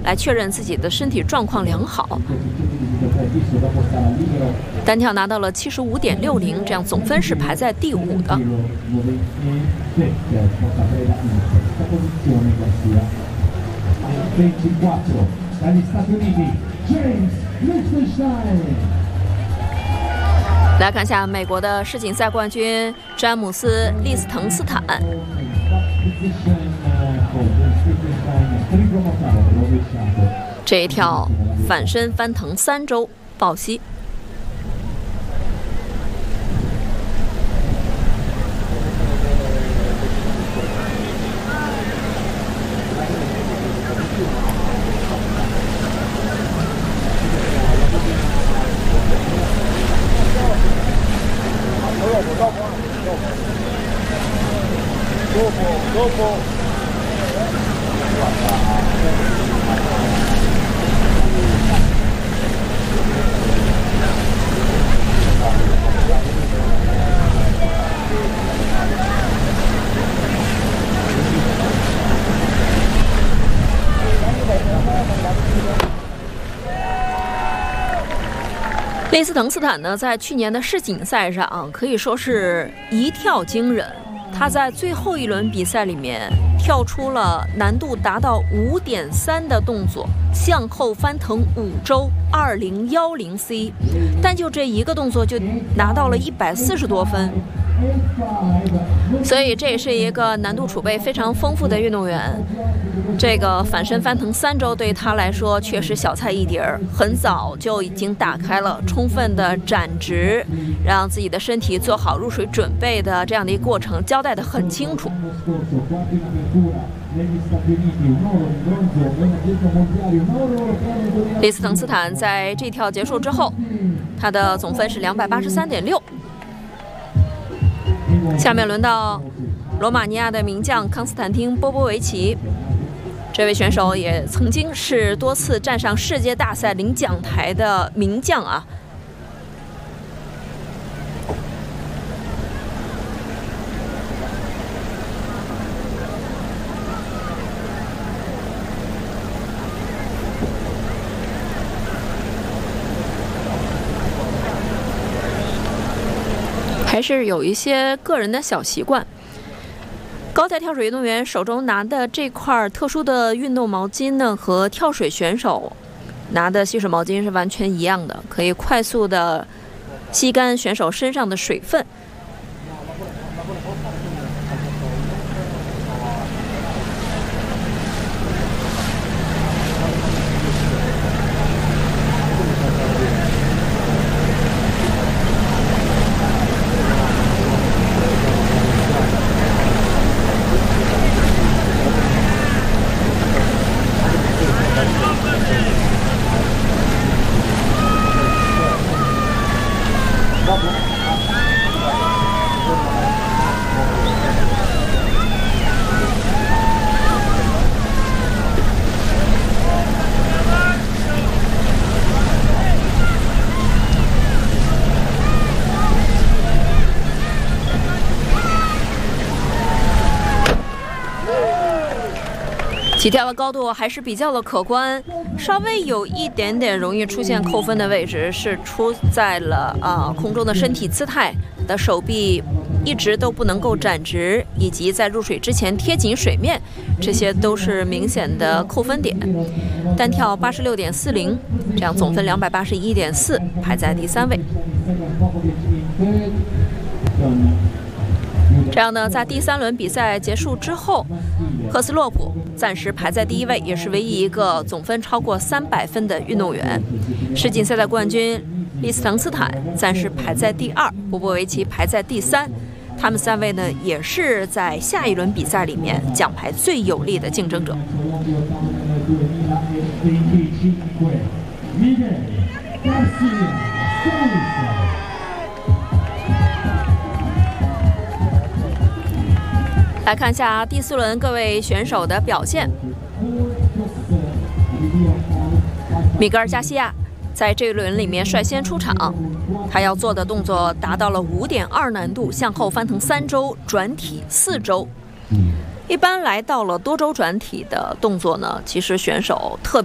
来确认自己的身体状况良好。单跳拿到了75.60，这样总分是排在第5的。来看一下美国的世锦赛冠军詹姆斯·利斯滕斯坦，这一跳反身翻腾3周抱膝。利斯滕斯坦呢，在去年的世锦赛上可以说是一跳惊人。他在最后一轮比赛里面跳出了难度达到5.3的动作，向后翻腾5周2010C， 但就这一个动作就拿到了140多分。所以这也是一个难度储备非常丰富的运动员。这个反身翻腾3周对他来说确实小菜一碟儿，很早就已经打开了充分的展直，让自己的身体做好入水准备的这样的一个过程交代得很清楚。利斯滕斯坦在这跳结束之后，他的总分是283.6。下面轮到罗马尼亚的名将康斯坦丁·波波维奇，这位选手也曾经是多次站上世界大赛领奖台的名将啊。还是有一些个人的小习惯。高台跳水运动员手中拿的这块特殊的运动毛巾呢，和跳水选手拿的吸水毛巾是完全一样的，可以快速的吸干选手身上的水分。起跳的高度还是比较的可观，稍微有一点点容易出现扣分的位置是出在了空中的身体姿态的手臂一直都不能够展直，以及在入水之前贴紧水面，这些都是明显的扣分点。单跳86.40，这样总分281.4，排在第3位。这样呢，在第3轮比赛结束之后，赫斯洛普暂时排在第1位，也是唯一一个总分超过300分的运动员。世锦赛的冠军利斯滕斯坦暂时排在第2，波波维奇排在第3。他们3位呢，也是在下一轮比赛里面奖牌最有力的竞争者。来看一下第4轮各位选手的表现。米格尔·加西亚在这一轮里面率先出场，他要做的动作达到了5.2难度，向后翻腾3周，转体4周。一般来到了多周转体的动作呢，其实选手特别